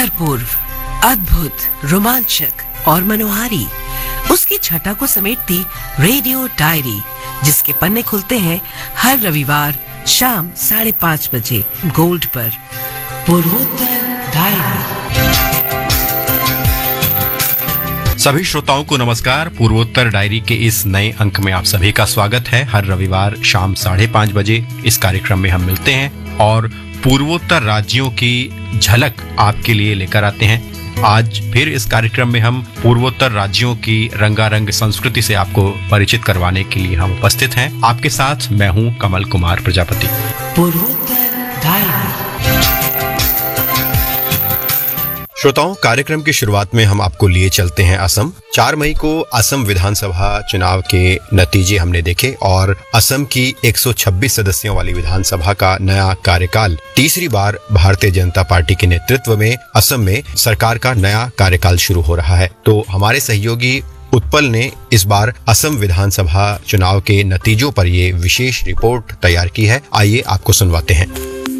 अभूतपूर्व, अद्भुत, रोमांचक और मनोहारी उसकी छटा को समेटती रेडियो डायरी, जिसके पन्ने खुलते हैं हर रविवार शाम 5:30 बजे गोल्ड पर। पूर्वोत्तर डायरी। सभी श्रोताओं को नमस्कार। पूर्वोत्तर डायरी के इस नए अंक में आप सभी का स्वागत है। हर रविवार शाम 5:30 बजे इस कार्यक्रम में हम मिलते हैं और पूर्वोत्तर राज्यों की झलक आपके लिए लेकर आते हैं। आज फिर इस कार्यक्रम में हम पूर्वोत्तर राज्यों की रंगारंग संस्कृति से आपको परिचित करवाने के लिए हम उपस्थित हैं। आपके साथ मैं हूं कमल कुमार प्रजापति। पूर्वोत्तर डायरी। श्रोताओं, कार्यक्रम की शुरुआत में हम आपको लिए चलते हैं असम। 4 मई को असम विधानसभा चुनाव के नतीजे हमने देखे और असम की 126 सदस्यों वाली विधानसभा का नया कार्यकाल तीसरी बार भारतीय जनता पार्टी के नेतृत्व में असम में सरकार का नया कार्यकाल शुरू हो रहा है। तो हमारे सहयोगी उत्पल ने इस बार असम विधानसभा चुनाव के नतीजों पर ये विशेष रिपोर्ट तैयार की है। आइए आपको सुनवाते हैं।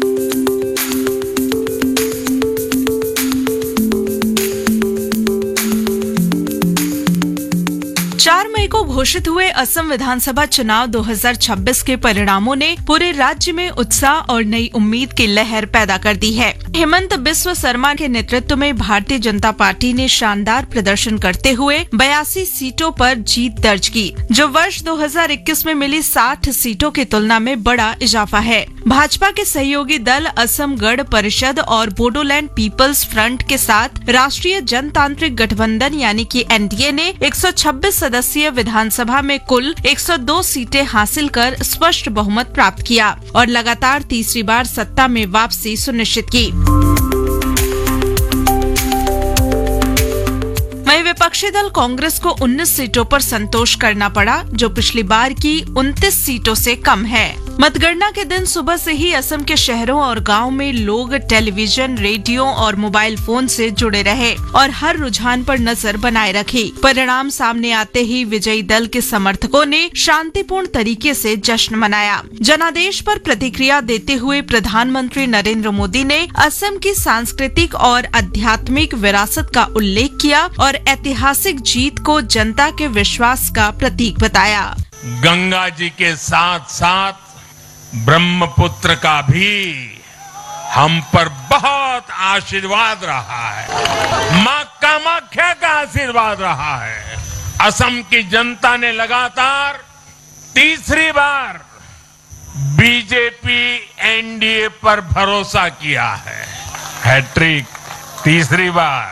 4 मई को घोषित हुए असम विधानसभा चुनाव 2026 के परिणामों ने पूरे राज्य में उत्साह और नई उम्मीद की लहर पैदा कर दी है। हेमंत बिस्व शर्मा के नेतृत्व में भारतीय जनता पार्टी ने शानदार प्रदर्शन करते हुए 82 सीटों पर जीत दर्ज की, जो वर्ष 2021 में मिली 60 सीटों की तुलना में बड़ा इजाफा है। भाजपा के सहयोगी दल असम गण परिषद और बोडोलैंड पीपल्स फ्रंट के साथ राष्ट्रीय जनतांत्रिक गठबंधन यानी कि एनडीए ने 126 सदस्यीय विधानसभा में कुल 102 सीटें हासिल कर स्पष्ट बहुमत प्राप्त किया और लगातार तीसरी बार सत्ता में वापसी सुनिश्चित की। वहीं विपक्षी दल कांग्रेस को 19 सीटों पर संतोष करना पड़ा, जो पिछली बार की 29 सीटों से कम है। मतगणना के दिन सुबह से ही असम के शहरों और गांव में लोग टेलीविजन, रेडियो और मोबाइल फोन से जुड़े रहे और हर रुझान पर नजर बनाए रखी। परिणाम सामने आते ही विजयी दल के समर्थकों ने शांतिपूर्ण तरीके से जश्न मनाया। जनादेश पर प्रतिक्रिया देते हुए प्रधानमंत्री नरेंद्र मोदी ने असम की सांस्कृतिक और आध्यात्मिक विरासत का उल्लेख किया और ऐतिहासिक जीत को जनता के विश्वास का प्रतीक बताया। गंगा जी के साथ साथ ब्रह्मपुत्र का भी हम पर बहुत आशीर्वाद रहा है। मां कामाख्या का आशीर्वाद रहा है। असम की जनता ने लगातार तीसरी बार बीजेपी एनडीए पर भरोसा किया है। हैट्रिक तीसरी बार।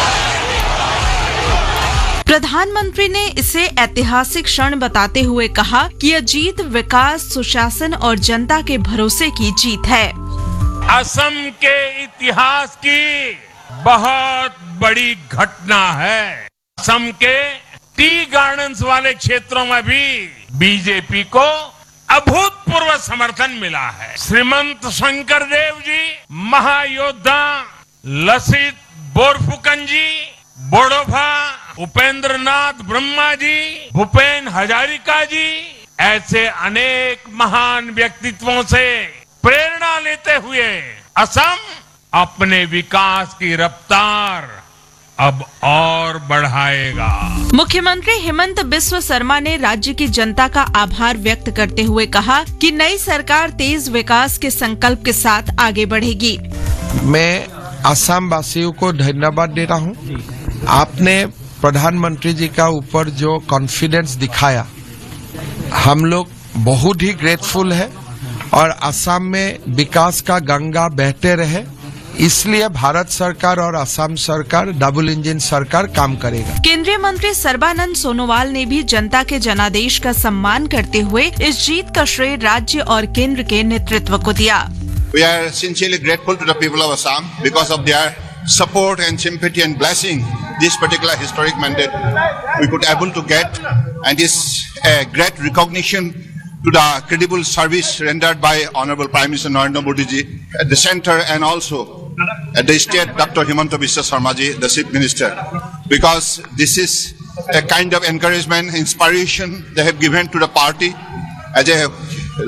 प्रधानमंत्री ने इसे ऐतिहासिक क्षण बताते हुए कहा कि यह जीत विकास, सुशासन और जनता के भरोसे की जीत है। असम के इतिहास की बहुत बड़ी घटना है। असम के टी गार्डन्स वाले क्षेत्रों में भी बीजेपी को अभूतपूर्व समर्थन मिला है। श्रीमंत शंकरदेव जी, महायोद्धा लसित बोरफुकन जी, बोडोफा उपेंद्र नाथ ब्रह्मा जी, भूपेन हजारिका जी, ऐसे अनेक महान व्यक्तित्वों से प्रेरणा लेते हुए असम अपने विकास की रफ्तार अब और बढ़ाएगा। मुख्यमंत्री हेमंत बिस्व शर्मा ने राज्य की जनता का आभार व्यक्त करते हुए कहा कि नई सरकार तेज विकास के संकल्प के साथ आगे बढ़ेगी। मैं असम वासियों को धन्यवाद देता हूँ। आपने प्रधानमंत्री जी का ऊपर जो कॉन्फिडेंस दिखाया, हम लोग बहुत ही ग्रेटफुल है और असम में विकास का गंगा बहते रहे, इसलिए भारत सरकार और असम सरकार डबल इंजन सरकार काम करेगा। केंद्रीय मंत्री सर्बानंद सोनोवाल ने भी जनता के जनादेश का सम्मान करते हुए इस जीत का श्रेय राज्य और केंद्र के नेतृत्व को दिया। We are sincerely grateful to the people of Assam because of their support and sympathy and blessing this particular historic mandate we could able to get, and is a great recognition to the credible service rendered by Honorable Prime Minister Narendra Modi ji at the center and also at the state, Dr. Himanta Biswa Sarma ji, the Chief Minister, because this is a kind of encouragement, inspiration they have given to the party as a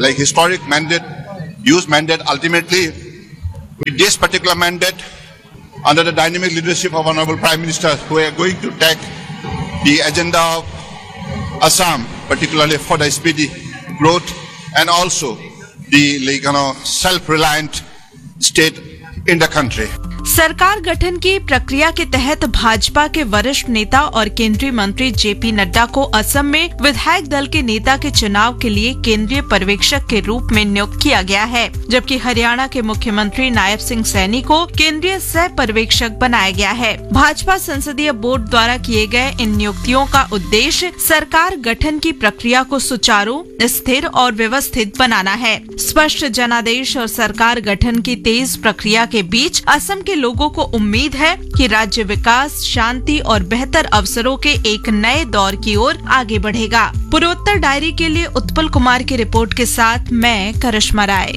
historic mandate, youth mandate. Ultimately, with this particular mandate, under the dynamic leadership of Honorable Prime Minister, who are going to take the agenda of Assam, particularly for the speedy growth and also the self-reliant state in the country. सरकार गठन की प्रक्रिया के तहत भाजपा के वरिष्ठ नेता और केंद्रीय मंत्री जेपी नड्डा को असम में विधायक दल के नेता के चुनाव के लिए केंद्रीय पर्यवेक्षक के रूप में नियुक्त किया गया है, जबकि हरियाणा के मुख्यमंत्री नायब सिंह सैनी को केंद्रीय सह पर्यवेक्षक बनाया गया है। भाजपा संसदीय बोर्ड द्वारा किए गए इन नियुक्तियों का उद्देश्य सरकार गठन की प्रक्रिया को सुचारू, स्थिर और व्यवस्थित बनाना है। स्पष्ट जनादेश और सरकार गठन की तेज प्रक्रिया के बीच असम के लोगों को उम्मीद है कि राज्य विकास, शांति और बेहतर अवसरों के एक नए दौर की ओर आगे बढ़ेगा। पूर्वोत्तर डायरी के लिए उत्पल कुमार की रिपोर्ट के साथ मैं करिश्मा राय।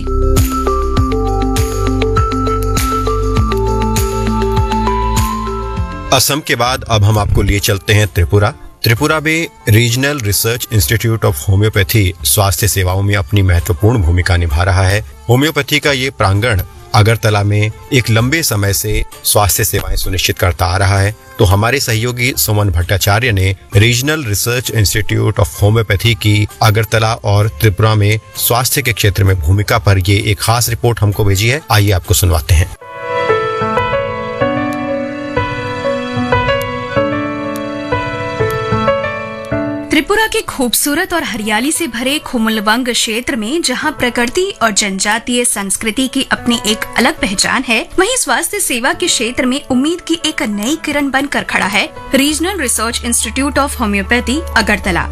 असम के बाद अब हम आपको लिए चलते हैं त्रिपुरा। त्रिपुरा में regional research institute of homeopathy स्वास्थ्य सेवाओं में अपनी महत्वपूर्ण भूमिका निभा रहा है। होम्योपैथी का ये प्रांगण अगरतला में एक लंबे समय से स्वास्थ्य सेवाएं सुनिश्चित करता आ रहा है। तो हमारे सहयोगी सुमन भट्टाचार्य ने regional research institute of homeopathy की अगरतला और त्रिपुरा में स्वास्थ्य के क्षेत्र में भूमिका पर ये एक खास रिपोर्ट हमको भेजी है। आइए आपको सुनवाते हैं। त्रिपुरा के खूबसूरत और हरियाली से भरे खुमुलवंग क्षेत्र में जहां प्रकृति और जनजातीय संस्कृति की अपनी एक अलग पहचान है, वहीं स्वास्थ्य सेवा के क्षेत्र में उम्मीद की एक नई किरण बनकर खड़ा है regional research institute of homeopathy Agartala.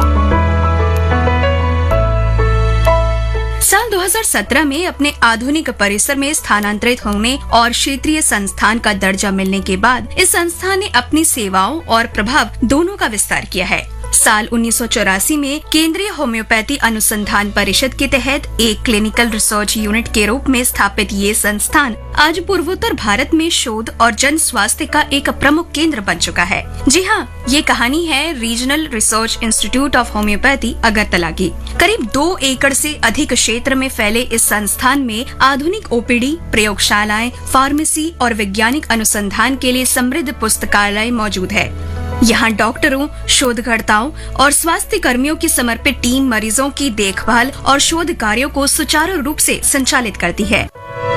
साल 2017 में अपने आधुनिक परिसर में स्थानांतरित होने और क्षेत्रीय संस्थान का दर्जा मिलने के बाद इस संस्थान ने अपनी सेवाओं और प्रभाव दोनों का विस्तार किया है। साल 1984 में केंद्रीय होम्योपैथी अनुसंधान परिषद के तहत एक क्लिनिकल रिसर्च यूनिट के रूप में स्थापित ये संस्थान आज पूर्वोत्तर भारत में शोध और जन स्वास्थ्य का एक प्रमुख केंद्र बन चुका है। जी हाँ, ये कहानी है regional research institute of homeopathy Agartala की। करीब 2 एकड़ से अधिक क्षेत्र में फैले इस संस्थान में आधुनिक ओपीडी, प्रयोगशालाएं, फार्मेसी और वैज्ञानिक अनुसंधान के लिए समृद्ध पुस्तकालय मौजूद है। यहाँ डॉक्टरों, शोधकर्ताओं और स्वास्थ्य कर्मियों की समर्पित टीम मरीजों की देखभाल और शोध कार्यों को सुचारू रूप से संचालित करती है।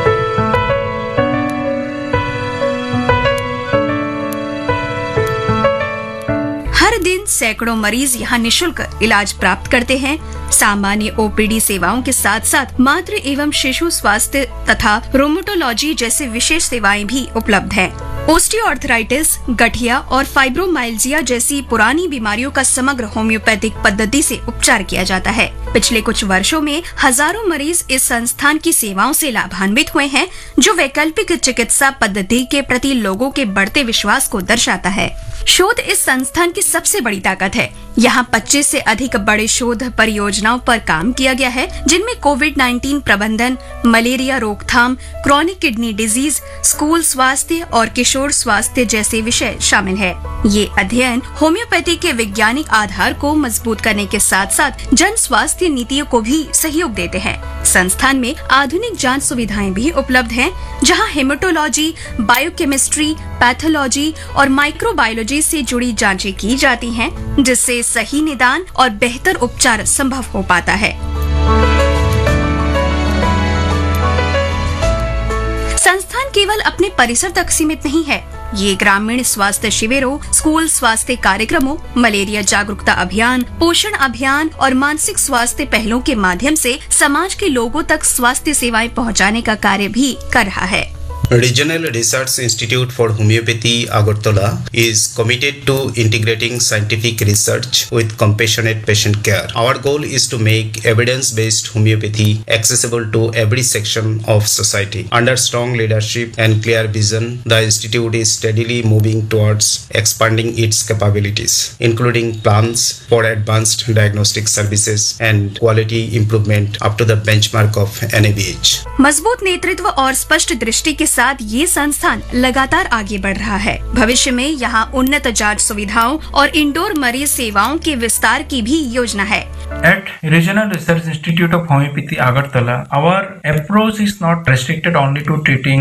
हर दिन सैकड़ों मरीज यहाँ निशुल्क इलाज प्राप्त करते हैं। सामान्य ओपीडी सेवाओं के साथ साथ मातृ एवं शिशु स्वास्थ्य तथा रोमेटोलॉजी जैसे विशेष सेवाएं भी उपलब्ध हैं। ओस्टियोआर्थराइटिस, गठिया और फाइब्रोमाइल्जिया जैसी पुरानी बीमारियों का समग्र होम्योपैथिक पद्धति से उपचार किया जाता है। पिछले कुछ वर्षों में हजारों मरीज इस संस्थान की सेवाओं से लाभान्वित हुए हैं, जो वैकल्पिक चिकित्सा पद्धति के प्रति लोगों के बढ़ते विश्वास को दर्शाता है। शोध इस संस्थान की सबसे बड़ी ताकत है। यहाँ 25 से अधिक बड़े शोध परियोजनाओं पर काम किया गया है, जिनमें कोविड-19 प्रबंधन, मलेरिया रोकथाम, क्रॉनिक किडनी डिजीज, स्कूल स्वास्थ्य और किशोर स्वास्थ्य जैसे विषय शामिल है। ये अध्ययन होम्योपैथी के वैज्ञानिक आधार को मजबूत करने के साथ साथ जन स्वास्थ्य नीतियों को भी सहयोग देते हैं। संस्थान में आधुनिक जांच सुविधाएं भी उपलब्ध हैं, जहां हेमेटोलॉजी, बायोकेमिस्ट्री, पैथोलॉजी और माइक्रोबायोलॉजी से जुड़ी जांचें की जाती हैं, जिससे सही निदान और बेहतर उपचार संभव हो पाता है। संस्थान केवल अपने परिसर तक सीमित नहीं है। ये ग्रामीण स्वास्थ्य शिविरों, स्कूल स्वास्थ्य कार्यक्रमों, मलेरिया जागरूकता अभियान, पोषण अभियान और मानसिक स्वास्थ्य पहलों के माध्यम से समाज के लोगों तक स्वास्थ्य सेवाएं पहुंचाने का कार्य भी कर रहा है। Regional Research Institute for Homeopathy Agartala is committed to integrating scientific research with compassionate patient care. Our goal is to make evidence-based homeopathy accessible to every section of society. Under strong leadership and clear vision, the institute is steadily moving towards expanding its capabilities, including plans for advanced diagnostic services and quality improvement up to the benchmark of NABH. मजबूत नेतृत्व और स्पष्ट दृष्टि के साथ ये संस्थान लगातार आगे बढ़ रहा है। भविष्य में यहाँ उन्नत जांच सुविधाओं और इंडोर मरीज सेवाओं के विस्तार की भी योजना है। At Regional Research Institute of Homeopathy Agartala, our approach is not restricted only to treating